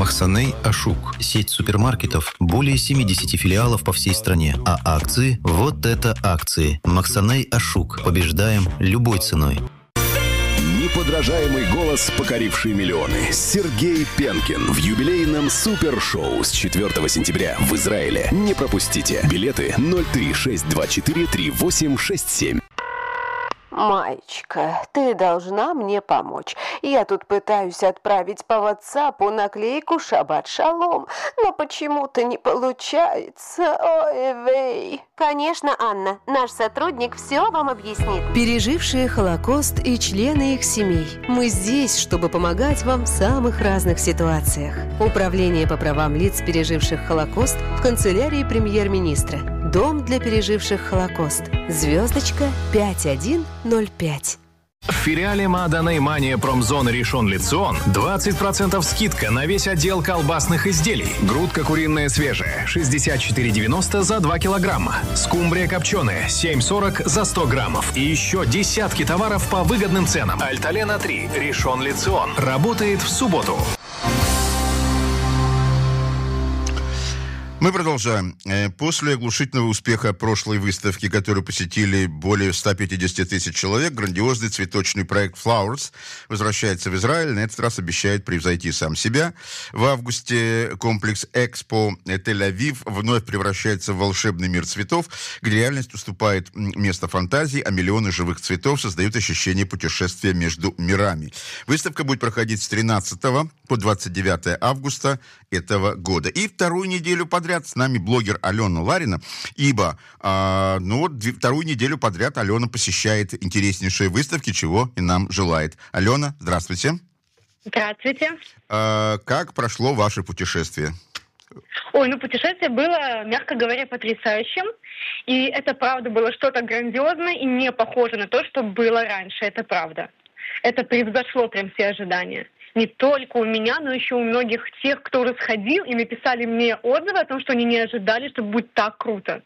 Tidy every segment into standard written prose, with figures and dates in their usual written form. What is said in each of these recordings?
Махсаней Ашук. Сеть супермаркетов, более 70 филиалов по всей стране. А акции? Вот это акции. Махсаней Ашук. Побеждаем любой ценой. Неподражаемый голос, покоривший миллионы. Сергей Пенкин в юбилейном супершоу с 4 сентября в Израиле. Не пропустите. Билеты 036243867. Маечка, ты должна мне помочь. Я тут пытаюсь отправить по WhatsApp наклейку «Шаббат шалом», но почему-то не получается. Ой, вей. Конечно, Анна, наш сотрудник все вам объяснит. Пережившие Холокост и члены их семей. Мы здесь, чтобы помогать вам в самых разных ситуациях. Управление по правам лиц, переживших Холокост, в канцелярии премьер-министра. Дом для переживших Холокост. Звездочка 5105. В филиале Мааданей Мания Промзон Ришон Лицион 20% скидка на весь отдел колбасных изделий. Грудка куриная свежая 64,90 за 2 килограмма. Скумбрия копченая 7,40 за 100 граммов. И еще десятки товаров по выгодным ценам. Альталена 3 Ришон Лицион работает в субботу. Мы продолжаем. После оглушительного успеха прошлой выставки, которую посетили более 150 тысяч человек, грандиозный цветочный проект Flowers возвращается в Израиль. На этот раз обещает превзойти сам себя. В августе комплекс Экспо Тель-Авив вновь превращается в волшебный мир цветов, где реальность уступает место фантазии, а миллионы живых цветов создают ощущение путешествия между мирами. Выставка будет проходить с 13 по 29 августа этого года. И вторую неделю подряд с нами блогер Алена Ларина, ибо вторую неделю подряд Алена посещает интереснейшие выставки, чего и нам желает. Алена, здравствуйте. Здравствуйте. Как прошло ваше путешествие? Путешествие было, мягко говоря, потрясающим. И это, правда, было что-то грандиозное и не похоже на то, что было раньше. Это правда. Это превзошло прям все ожидания. Не только у меня, но еще у многих тех, кто расходил и написали мне отзывы о том, что они не ожидали, что будет так круто.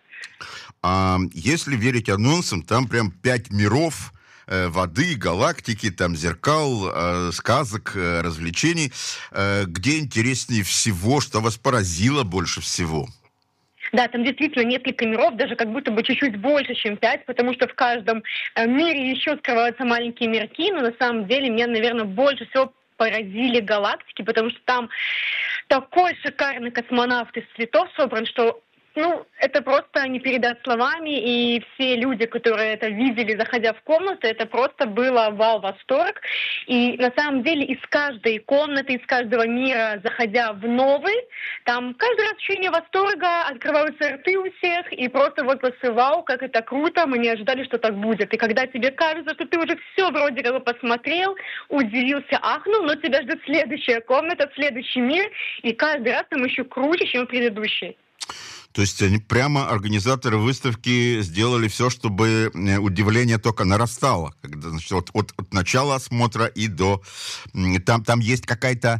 Если верить анонсам, там прям 5 миров, воды, галактики, там зеркал, сказок, развлечений. Где интереснее всего, что вас поразило больше всего? Да, там действительно несколько миров, даже как будто бы чуть-чуть больше, чем 5, потому что в каждом мире еще скрываются маленькие мирки, но на самом деле меня, наверное, больше всего поразили галактики, потому что там такой шикарный космонавт из цветов собран, что это просто не передать словами, и все люди, которые это видели, заходя в комнату, это просто было вау-восторг. И на самом деле из каждой комнаты, из каждого мира, заходя в новый, там каждый раз ощущение восторга, открываются рты у всех, и просто возгласы «Вау, как это круто, мы не ожидали, что так будет». И когда тебе кажется, что ты уже все вроде как бы посмотрел, удивился, ахнул, но тебя ждет следующая комната, следующий мир, и каждый раз там еще круче, чем предыдущий. То есть они прямо, организаторы выставки, сделали все, чтобы удивление только нарастало. Когда, значит, от начала осмотра и до... Там есть какое-то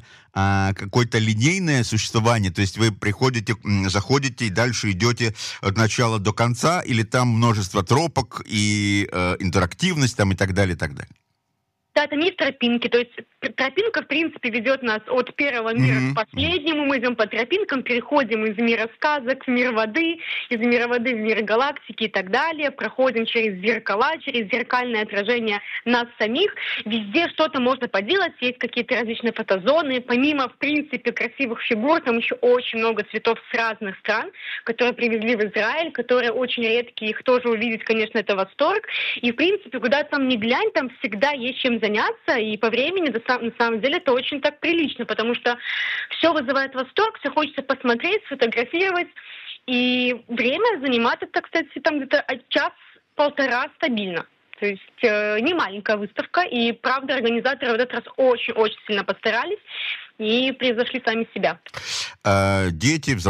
линейное существование, то есть вы приходите, заходите и дальше идете от начала до конца, или там множество тропок и интерактивность там и так далее, и так далее? Да, там есть тропинки, то есть тропинка, в принципе, ведет нас от первого мира к последнему, мы идем по тропинкам, переходим из мира сказок в мир воды, из мира воды в мир галактики и так далее, проходим через зеркала, через зеркальное отражение нас самих, везде что-то можно поделать, есть какие-то различные фотозоны, помимо, в принципе, красивых фигур, там еще очень много цветов с разных стран, которые привезли в Израиль, которые очень редкие, их тоже увидеть, конечно, это восторг, и, в принципе, куда там ни глянь, там всегда есть чем заняться, и по времени, на самом деле, это очень так прилично, потому что все вызывает восторг, все хочется посмотреть, сфотографировать, и время занимает это, кстати, там где-то час-полтора стабильно. То есть не маленькая выставка, и, правда, организаторы в этот раз очень-очень сильно постарались и превзошли сами себя. Дети,